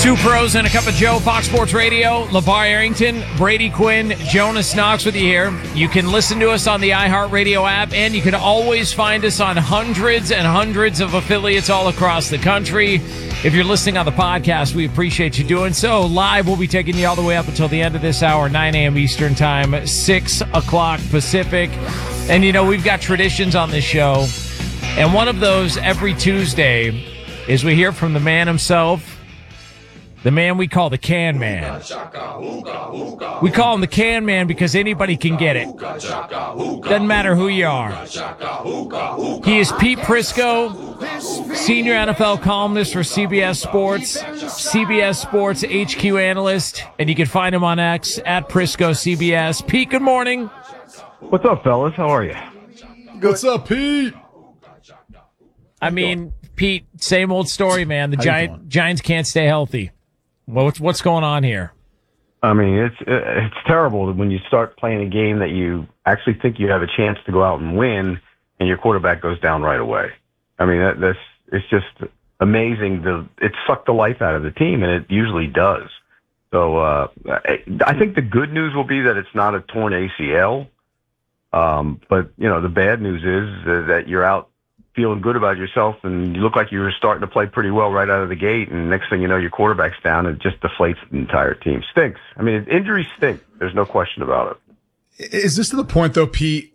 Two pros and a cup of Joe, Fox Sports Radio. LeVar Arrington, Brady Quinn, Jonas Knox with you here. You can listen to us on the iHeartRadio app, and you can always find us on hundreds and hundreds of affiliates all across the country. If you're listening on the podcast, we appreciate you doing so. Live, we'll be taking you all the way up until the end of this hour, 9 a.m. Eastern Time, 6 o'clock Pacific. And, you know, we've got traditions on this show, and one of those every Tuesday is we hear from the man himself, the man we call the Can Man. We call him the Can Man because anybody can get it. Doesn't matter who you are. He is Pete Prisco, senior NFL columnist for CBS Sports, CBS Sports HQ analyst, and you can find him on X at Prisco CBS. Pete, good morning. What's up, fellas? How are you? What's up, Pete? I mean, Pete, same old story, man. The Giants can't stay healthy. What's going on here? I mean, it's terrible when you start playing a game that you actually think you have a chance to go out and win, and your quarterback goes down right away. I mean, it's just amazing. It sucked the life out of the team, and it usually does. So I think the good news will be that it's not a torn ACL. But, you know, the bad news is that you're out feeling good about yourself, and you look like you were starting to play pretty well right out of the gate, and next thing you know, your quarterback's down, and it just deflates the entire team. Stinks. I mean, injuries stink. There's no question about it. Is this to the point, though, Pete,